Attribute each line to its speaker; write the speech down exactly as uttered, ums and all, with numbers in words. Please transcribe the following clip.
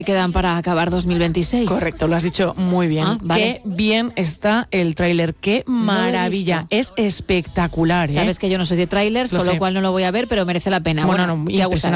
Speaker 1: quedan para acabar dos mil veintiséis.
Speaker 2: Correcto, lo has dicho muy bien.
Speaker 1: Ah, vale.
Speaker 2: Qué bien está el tráiler, qué maravilla, es espectacular, ¿eh?
Speaker 1: Sabes que yo no soy de tráilers,
Speaker 2: Lo
Speaker 1: con
Speaker 2: sé.
Speaker 1: lo cual no lo voy a ver, pero merece la pena.
Speaker 2: Bueno,
Speaker 1: Bueno,
Speaker 2: no,
Speaker 1: te ha gustado.